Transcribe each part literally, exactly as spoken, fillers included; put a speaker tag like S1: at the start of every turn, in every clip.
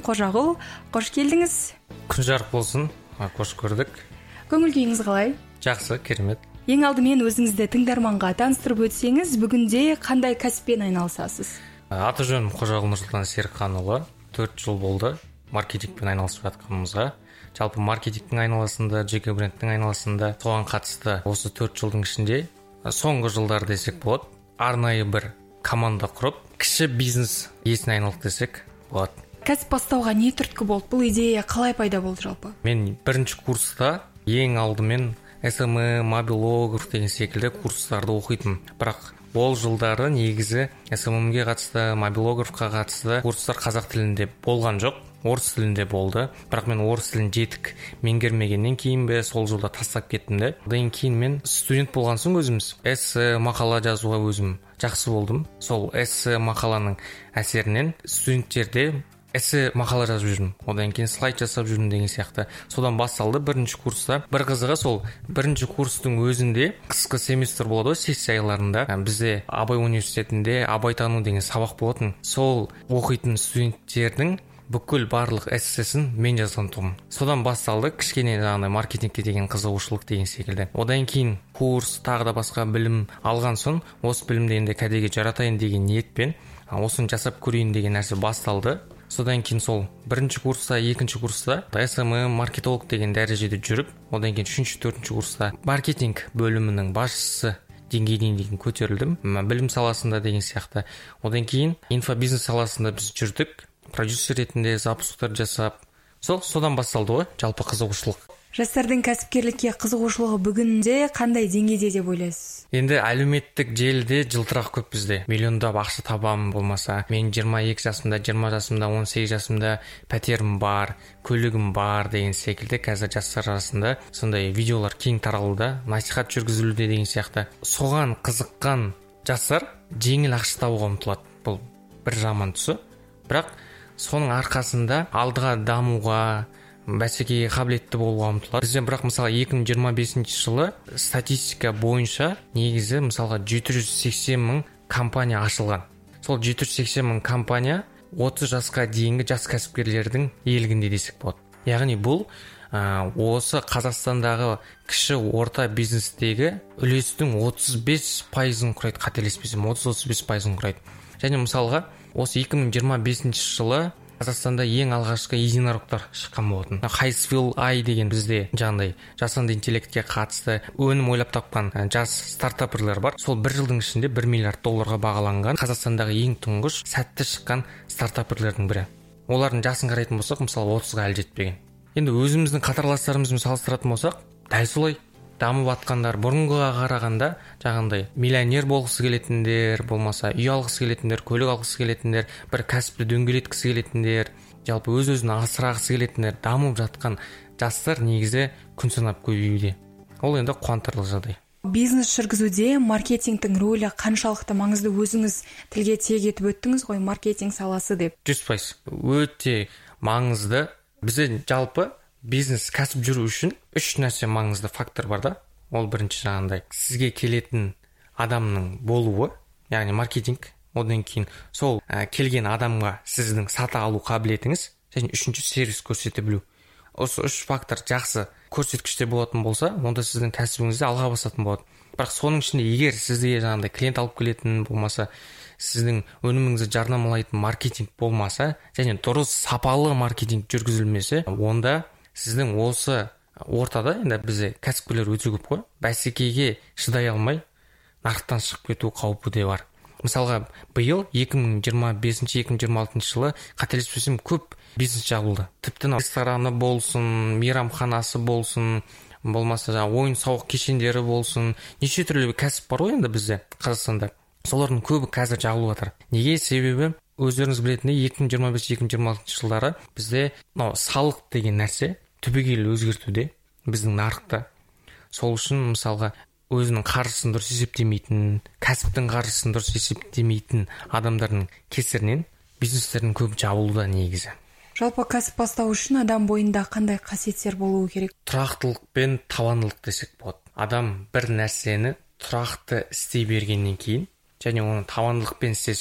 S1: Қожағұл, қош келдіңіз.
S2: Күн жарық болсын, қош көрдік.
S1: Көңіл күйіңіз қалай?
S2: Жақсы, керемет.
S1: Ең алдымен өзіңізді тыңдарманға таныстырып өтсеңіз, бүгінде қандай кәсіппен айналысасыз?
S2: Аты жөнім Қожағұл Нұрсұлтан Серікханұлы. төрт жыл болды маркетингпен айналысып жатқанымызға. Жалпы маркетингтің айналасында, жеке брендтің айналасында соған қатысты осы төрт жылдың ішінде соңғы жылдар десек болады, арнайы бір команда құрып, кіші бизнес иесіне айналдық десек болады.
S1: Кәсіп бастауға не түрткі болды? Бұл идея қалай пайда болды жалпы?
S2: Мен бірінші курста ең алдымен эс эм эм, мобилограф деген секілді курстарды оқитын. Бірақ ол жылдары негізі эс эм эм-ге қатысты, мобилографқа қатысты курстар қазақ тілінде болған жоқ, орыс тілінде болды. Бірақ мен орыс тілін жетік меңгермегеннен кейін бе сол жылда тастап кеттім де. Одан кейін мен студент болған соң өзіміз эссе, мақала жазуға өзім жақсы болдым. Сол эссе, мақаланың әсерінен студенттерде эссе, мақала жазып жүрдім. Одан кейін слайд жасап жүрдім деген сияқты. Содан басталды бірінші курста. Бір қызығы сол бірінші курстың өзінде қысқы семестр болады, сессия айларында. Бізде Абай университетінде абайтану деген сабақ болатын. Сол оқитын студенттердің бүкіл барлық эссесін мен жазған тұғым. Содан басталды кішкене жаңағыдай маркетингке деген қызығушылық деген секілді. Одан кейін курс, тағы да басқа білім алған соң, осы білімді енді кәдеге жаратайын деген ниетпен осыны жасап көрейін деген нәрсе басталды. Содан кейін сол бірінші курста, екінші курста эс эм эм, маркетолог деген дәрежеде жүріп, одан кейін үшінші, төртінші курста маркетинг бөлімінің басшысы деңгейіне дейін көтерілдім. Білім саласында деген сияқты. Одан кейін инфобизнес саласында біз жүрдік. Продюсер ретінде запустар жасап, сол содан басталды ғой жалпы қызығушылық.
S1: Жастардың кәсіпкерлікке қызығушылығы бүгінде қандай деңгейде деп ойлайсыз?
S2: Енді әлеуметтік желіде жылтырақ көп бізде. Миллиондап ақша табамын болмаса. Мен жиырма екі жасымда, жиырма жасымда, он сегіз жасымда пәтерім бар, көлігім бар деген секілді қазір жастар арасында сондай видеолар кең таралуда, насихат жүргізілуде деген сияқты. Соған қызыққан жастар жеңіл ақша табуға ұмтылады. Бұл бір жаман тұсы. Бірақ соның арқасында алдыға дамуға, бәсекеге қабілетті болуға ұмтылады. Бізде бірақ мысалы екі мың жиырма бесінші жылы статистика бойынша негізі мысалға жеті жүз сексен мың компания ашылған. Сол жеті жүз сексен мың компания отыз жасқа дейінгі жас кәсіпкерлердің иелігінде десек болады. Яғни бұл ә, осы Қазақстандағы кіші орта бизнестегі үлестің отыз бес пайызын құрайды, қателеспесем отыз отыз бес пайызын құрайды. Және мысалға осы екі мың жиырма бесінші жылы Қазақстанда ең алғашқы единорогтар шыққан болатын. Хайсвилл ай деген бізде жаңағыдай жасанды интеллектке қатысты өнім ойлап тапқан жас стартаперлер бар. Сол бір жылдың ішінде бір миллиард долларға бағаланған Қазақстандағы ең тұңғыш сәтті шыққан стартаперлердің бірі. Олардың жасын қарайтын болсақ, мысалы отызға әлі жетпеген. Енді өзіміздің қатарластарымызбен салыстыратын болсақ, дәл солай дамып атқандар бұрынғыға қарағанда жаңағындай миллионер болғысы келетіндер, болмаса үй алғысы келетіндер, көлік алғысы келетіндер, бір кәсіпті дөңгелеткісі келетіндер, жалпы өз-өзін асырағысы келетіндер, дамып жатқан жастар негізі күн санап көбеюде. Ол енді қуантарлық жағдай.
S1: Бизнес жүргізуде маркетингтің рөлі қаншалықты маңызды, өзіңіз тілге тиек етіп өттіңіз ғой, маркетинг саласы деп.
S2: жүз пайыз өте маңызды. Бізде жалпы бизнес кәсіп жүру үшін үш нәрсе маңызды фактор бар да. Ол бірінші жаңағындай сізге келетін адамның болуы, яғни маркетинг. Одан кейін сол ә, келген адамға сіздің сата алу қабілетіңіз, және үшінші сервис көрсете білу. Осы үш фактор жақсы көрсеткіште болатын болса, онда сіздің кәсібіңізде алға басатын болады. Бірақ соның ішінде егер сізге жаңағындай клиент алып келетін болмаса, сіздің өніміңізді жарнамалайтын маркетинг болмаса, және дұрыс сапалы маркетинг жүргізілмесе, онда сіздің осы ортада, енді бізде кәсіпкерлер өте көп қой, бәсекеге шыдай алмай нарықтан шығып кету қаупі де бар. Мысалға, биыл екі мың жиырма бесінші екі мың жиырма алтыншы жылы қателеспесем көп бизнес жабылды. Тіпті рестораны болсын, мейрамханасы болсын, болмаса жаңағы ойын сауық кешендері болсын, неше түрлі кәсіп бар ғой енді бізде Қазақстанда. Солардың көбі қазір жабылып жатыр. Неге? Себебі өздеріңіз білетіндей екі мың жиырма бес екі мың жиырма алтыншы жылдары бізде мынау салық деген нәрсе түбегейлі өзгертуде біздің нарықта. Сол үшін мысалға өзінің қаржысын дұрыс есептемейтін, кәсіптің қаржысын дұрыс есептемейтін адамдардың кесірінен бизнестердің көп жабылуда негізі.
S1: Жалпы кәсіп бастау үшін адам бойында қандай қасиеттер болуы керек?
S2: Тұрақтылық пен табандылық десек болады. Адам бір нәрсені тұрақты істей бергеннен кейін, және оны табандылықпен істесе,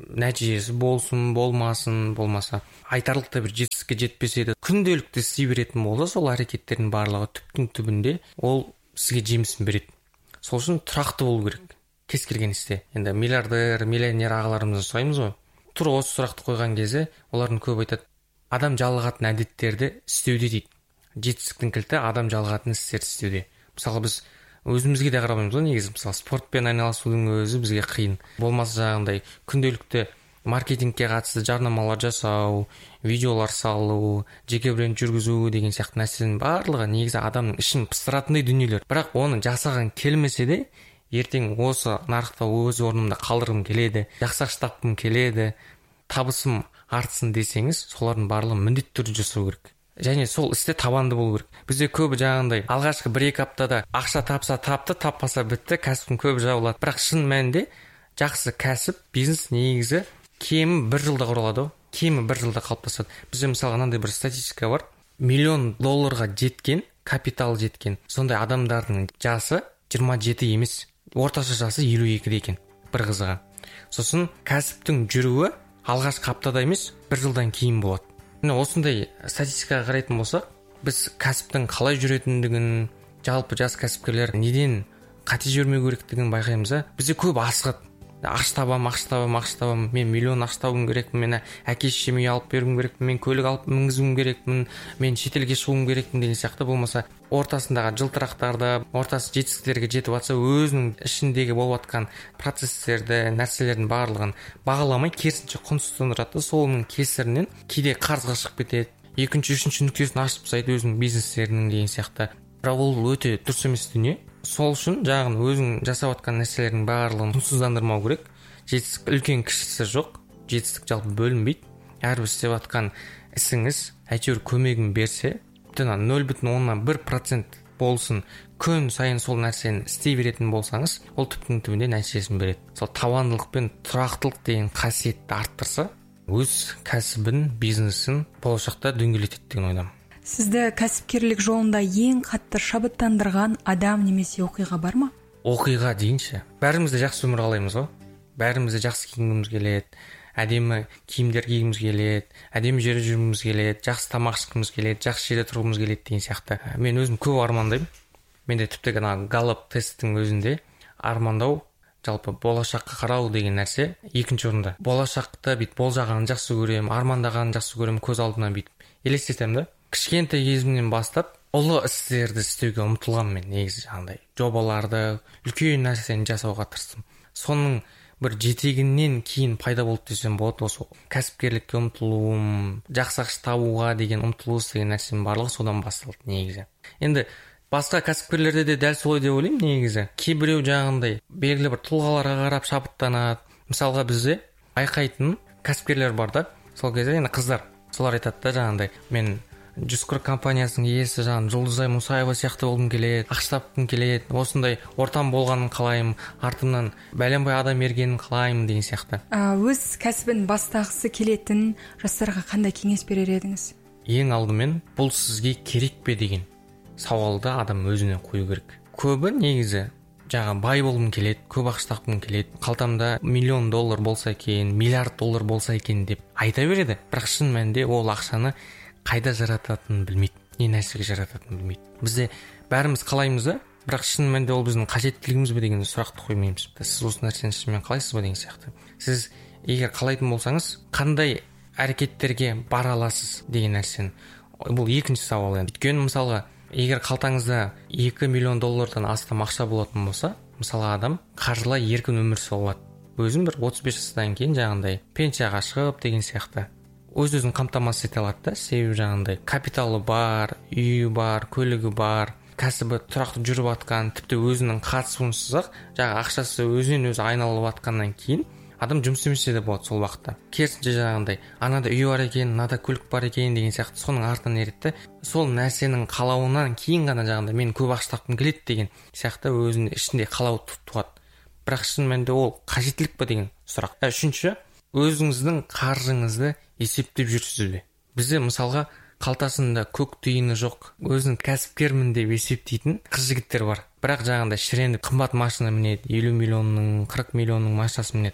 S2: нәтижесі болсын болмасын, болмаса айтарлықтай бір жетістікке жетпесе де күнделікті істей беретін болса, сол әрекеттердің барлығы түптің түбінде ол сізге жемісін береді. Сол үшін тұрақты болу керек кез келген істе. Енді миллиардер, миллионер ағаларымыздан сұраймыз ғой. Тура осы сұрақты қойған кезде олардың көп айтады, адам жалығатын әдеттерді істеуде дейді. Жетістіктің кілті адам жалығатын істерді істеуде. Мысалы біз өзімізге де қарамаймыз ғой негізі. Мысалы спортпен айналысудың өзі бізге қиын. Болмаса жаңағындай күнделікті маркетингке қатысты жарнамалар жасау, видеолар салу, жеке бренд жүргізу деген сияқты нәрсенің барлығы негізі адамның ішін пыстыратындай дүниелер. Бірақ оны жасаған келмесе де, ертең осы нарықта өз орнымда қалдырғым келеді, жақсы ақша тапқым келеді, табысым артсын десеңіз, солардың барлығын міндетті түрде жасау керек. Және сол істе табанды болу керек. Бізде көбі жаңағындай алғашқы бір-екі аптада ақша тапса тапты, таппаса бітті, кәсіптің көбі жабылады. Бірақ шын мәнінде жақсы кәсіп, бизнес негізі кемі бір жылда құралады, кемі бір жылда қалыптасады. Бізде мысалы мынандай бір статистика бар. Миллион долларға жеткен, капитал жеткен, сондай адамдардың жасы жиырма жеті емес, орташа жасы елу екіде екен, бір қызығы. Сосын кәсіптің жүруі алғашқы аптада емес, бір жылдан кейін болады. Міне осындай статистикаға қарайтын болсақ, біз кәсіптің қалай жүретіндігін, жалпы жас кәсіпкерлер неден қате жүрмеу керектігін байқаймыз. Бізде көп асығады. Ақша табам, ақша табам, ақша табам, мен миллион ақша табуым керекпін, мен әке-шешеме алып беруім керекпін, мен көлік алып мінгізуім керекпін, мен шетелге шығуым керекпін деген сияқты. Болмаса ортасындағы жылтырақтарды, ортасы жетістіктерге жетіп жатса, өзінің ішіндегі болып жатқан процесстерді, нәрселердің барлығын бағаламай керісінше құнсыздандырады. Солының кесірінен кейде қарызға шығып кетеді, екінші, үшінші нүктесін ашып тастайды өзінің бизнестерінің деген сияқты. Бірақ ол өте дұрыс емес дүние. Сол үшін жағын өзің жасап жатқан нәрселердің барлығын құнсыздандырмау керек. Жетістік үлкен кішісі жоқ, жетістік жалпы бөлінбейді. Әрбір істеп жатқан ісіңіз әйтеуір көмегін берсе, нөл бүтін оннан бір процент болсын, күн сайын сол нәрсені істей беретін болсаңыз, ол түптің түбінде нәтижесін береді. Сол табандылық пен тұрақтылық деген қасиетті арттырса, өз кәсібін, бизнесін болашақта дөңгелетеді деген ойдамын.
S1: Сізді кәсіпкерлік жолында ең қатты шабыттандырған адам немесе оқиға бар ма?
S2: Оқиға дейінші. Бәріміз де жақсы өмір қалаймыз ғой. Бәріміз де жақсы киінгіміз келеді, әдемі киімдер кигіміз келеді, әдемі жерде жүргіміз келеді, жақсы тамақ ішкіміз келеді, жақсы жерде тұрғымыз келеді деген сияқты. Мен өзім көп армандаймын. Менде тіпті ғана Галлап тесттің өзінде армандау, жалпы болашаққа қарау деген нәрсе екінші орында. Болашақты бүйтіп болжағанын жақсы көремін, армандағанын жақсы көремін, көз алдына бүйтіп елестетемін да. Кішкентай кезімнен бастап ұлы істерді істеуге ұмтылғам мен негізі жаңағыдай жобаларды, үлкен нәрсені жасауға тырыстым. Соның бір жетегінен кейін пайда болды десем болады. Осы кәсіпкерлікке ұмтылуым, жақсы ақша табуға деген ұмтылыс деген нәрсенің барлығы содан басталды негізі. Енді басқа кәсіпкерлерде де дәл солай деп ойлаймын негізі. Кейбіреу жаңағындай белгілі бір тұлғаларға қарап шабыттанады. Мысалға бізде байқайтын кәсіпкерлер бар да, сол кезде енді қыздар, солар айтады да жаңағындай, мен жүз қырық компаниясының иесі жаңағы Жұлдызай Мұсаева сияқты болғым келеді, ақша тапқым келеді, осындай ортам болғанын қалаймын, артымнан бәленбай адам ергенін қалаймын деген сияқты.
S1: Өз кәсібін бастағысы келетін жастарға қандай кеңес берер едіңіз?
S2: Ең алдымен бұл сізге керек пе деген сауалды адам өзіне қою керек. Көбі негізі жаңа бай болғым келеді, көп ақша тапқым келеді, қалтамда миллион доллар болса екен, миллиард доллар болса екен деп айта береді. Бірақ шын мәнінде ол ақшаны қайда жарататынын білмейді, не нәрсеге жарататынын білмейді. Бізде бәріміз қалаймыз да, бірақ шын мәнінде ол біздің қажеттілігіміз бе деген сұрақты қоймаймыз. Сіз осы нәрсені шынымен қалайсыз ба деген сияқты. Сіз егер қалайтын болсаңыз, қандай әрекеттерге бара аласыз деген нәрсені. Бұл екінші сауал енді. Өйткені мысалға, егер қалтаңызда екі миллион доллардан астам ақша болатын болса, мысалы адам қаржылай еркін өмір сүре алады. Өзім бір отыз бес жастан кейін жаңағындай пенсияға шығып деген сияқты өз-өзін қамтамасыз ете алады да, себебі жаңағындай капиталы бар, үйі бар, көлігі бар, кәсібі тұрақты жүріп жатқан, тіпті өзінің қатысуынсыз-ақ жаңағы ақшасы өзінен өзі айналып жатқаннан кейін адам жұмыс істемесе де болады сол уақытта. Керісінше жаңағындай анада үй бар екен, мынада көлік бар екен деген сияқты соның артынан ереді. Сол нәрсенің қалауынан кейін ғана жаңағындай мен көп ақша тапқым келеді деген сияқты өзінің ішінде қалау туады. Бірақ шын мәнінде ол қажеттілік па деген сұрақ. Үшінші, өзіңіздің қаржыңызды есептеп жүрсіз бе? Бізде мысалға қалтасында көк тиыны жоқ, өзін кәсіпкермін деп есептейтін қыз-жігіттер бар. Бірақ жаңағындай шіреніп қымбат машина мінеді, елу миллионның, қырық миллионның машинасын мінеді да.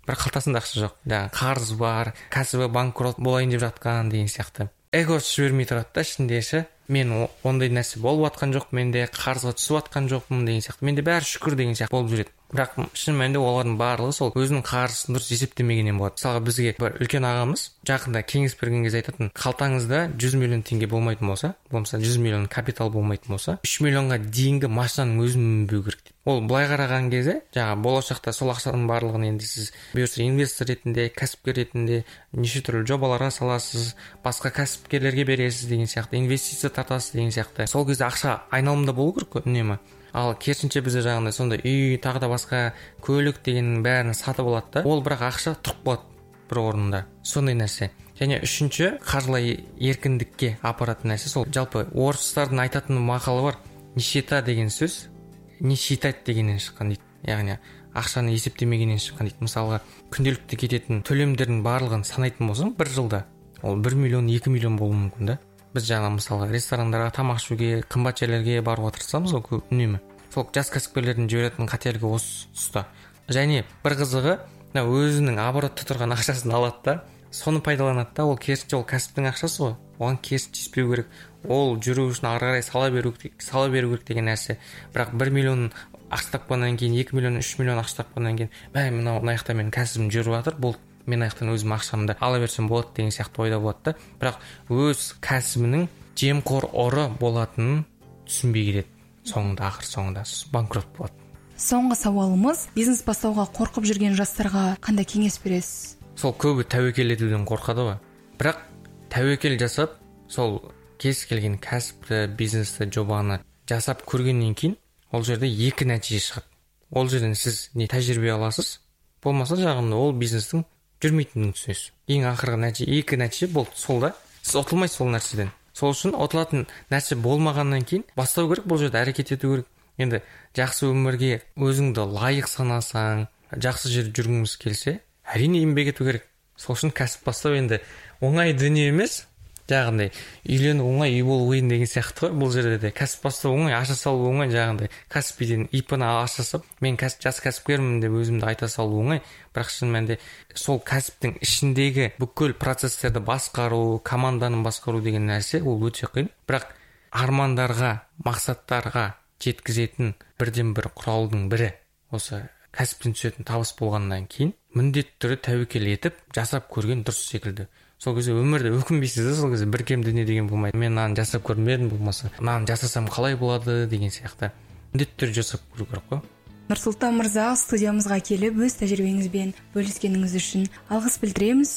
S2: бірақ қалтасында ақша жоқ, жаңағы қарыз бар, кәсібі банкрот болайын деп жатқан деген сияқты. Эгосы жібермей тұрады да ішінде ше, мен ондай нәрсе болып жатқан жоқ, менде қарызға түсіп жатқан жоқпын деген сияқты, менде бәрі шүкір деген сияқты болып жүреді. Бірақ шын мәнінде олардың барлығы сол өзінің қаржысын дұрыс есептемегеннен болады. Мысалға бізге бір үлкен ағамыз жақында кеңес берген кезде айтатын, қалтаңызда жүз миллион теңге болмайтын болса, болмаса жүз миллион капитал болмайтын болса, үш миллионға дейінгі машинаның өзін мінбеу керек дейді. Ол былай қараған кезде, жаңа болашақта сол ақшаның барлығын енді сіз бұйырса инвестор ретінде, кәсіпкер ретінде неше түрлі жобаларға саласыз, басқа кәсіпкерлерге бересіз деген сияқты, инвестиция тартасыз деген сияқты. Сол кезде ақша айналымда болу керек қой үнемі. Ал керісінше бізде жаңағындай сондай үй, тағы да басқа көлік дегеннің бәрін сатып алады да, ол бірақ ақша тұрып қалады бір орнында. Сондай нәрсе. Және үшінші, қаржылай еркіндікке апаратын нәрсе сол. Жалпы орыстардың айтатын мақалы бар. Нищета деген сөз не считать дегеннен шыққан дейді. Яғни ақшаны есептемегеннен шыққан дейді. Мысалға, күнделікті кететін төлемдердің барлығын санайтын болсаң, бір жылда ол бір миллион, екі миллион болуы мүмкін да. Біз жаңа мысалға ресторандарға, тамақ ішуге, қымбат жерлерге баруға тырысамыз ғой көп үнемі. Сол жас кәсіпкерлердің жіберетін қателігі осы тұста. Және бір қызығы, өзінің оборотта тұрған ақшасын алады да, соны пайдаланады да, ол керісінше ол кәсіптің ақшасы ғой. Оған керіс тиіспеу керек. Ол жүру үшін ары қарай сала беру, сала беру керек деген нәрсе. Бірақ бір миллион ақша тапқаннан кейін, екі миллион, үш миллион ақша тапқаннан кейін, бәй мынау аяқта менің кәсібім жүріп жатыр, бұл мен аяқтан өзім ақшамды ала берсем болады деген сияқты ойда болады да. Бірақ өз кәсібінің жемқор ұры болатынын түсінбей кетеді. Соңында ақыр соңында банкрот болады.
S1: Соңғы сауалымыз, бизнес бастауға қорқып жүрген жастарға қандай кеңес бересіз?
S2: Сол көбі тәуекел етуден қорқады ғой. Бірақ тәуекел жасап, сол кез келген кәсіпті, бизнесті, жобаны жасап көргеннен кейін ол жерде екі нәтиже шығады. Ол жерден сіз не тәжірибе аласыз, болмаса жағында ол бизнестің жүрмейтінін түсінесіз. Ең ақырғы нәтиже, екі нәтиже болды сол да. Сіз ұтылмайсыз сол нәрседен. Сол үшін ұтылатын нәрсе болмағаннан кейін бастау керек, бұл жерде әрекет ету керек. Енді жақсы өмірге өзіңді лайық санасаң, жақсы жерде жүргіңіз келсе, әрине еңбек ету керек. Сол үшін кәсіп бастау енді оңай дүние емес. Жағындай үйлену оңай, үй болу қиын деген сияқты ғой. Бұл жерде де кәсіп бастау оңай, аша салу оңай, жағындай кәсіппен ИП-ны ашасып, мен кәсіп жас кәсіпкермін деп өзімді айта салу оңай. Бірақ шын мәнінде сол кәсіптің ішіндегі бүкіл процесстерді басқару, команданы басқару деген нәрсе ол өте қиын. Бірақ армандарға, мақсаттарға жеткізетін бірден бір құралдың бірі осы кәсіптен түсетін табыс болғаннан кейін міндетті түрде тәуекел етіп жасап көрген дұрыс секілді. Сол кезде өмірде өкінбейсіз да, сол кезде бір кем дүние деген болмайды. Мен мынаны жасап көрмедім, болмаса мынаны жасасам қалай болады деген сияқты. Міндетті түрде жасап көру керек қой.
S1: Нұрсұлтан мырза, студиямызға келіп өз тәжірибеңізбен бөліскеніңіз үшін алғыс білдіреміз.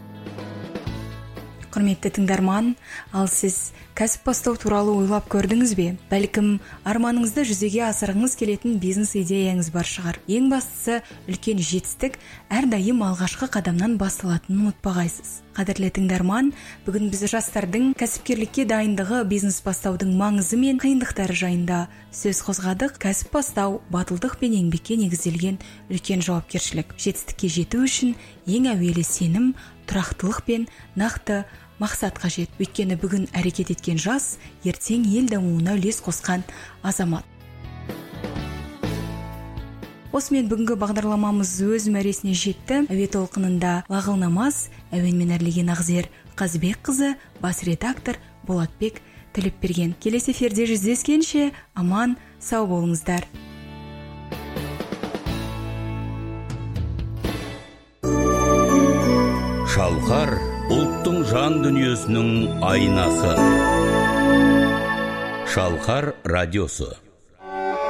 S1: Құрметті тыңдарман, ал сіз кәсіп бастау туралы ойлап көрдіңіз бе? Бәлкім арманыңызды жүзеге асырғыңыз келетін бизнес идеяңыз бар шығар. Ең бастысы, үлкен жетістік әрдайым алғашқы қадамнан басталатынын ұмытпағайсыз. Қадірлі тыңдарман, бүгін біз жастардың кәсіпкерлікке дайындығы, бизнес бастаудың маңызы мен қиындықтары жайында сөз қозғадық. Кәсіп бастау батылдық пен еңбекке негізделген үлкен жауапкершілік. Жетістікке жету үшін ең әуелі сенім, тұрақтылық пен нақты мақсат қажет. Өйткені бүгін әрекет еткен жас, ертең ел дамуына үлес қосқан азамат. Осымен бүгінгі бағдарламамыз өз мәресіне жетті. Әуе толқынында Лағыл Намаз, әуенмен әрлеген Ақзер Қазыбекқызы, бас редактор Болатбек Төлепберген. Келесі эфирде жүздескенше аман, сау болыңыздар.
S3: Шалқар ұлттың жан дүниесінің айнасы. Шалқар радиосы.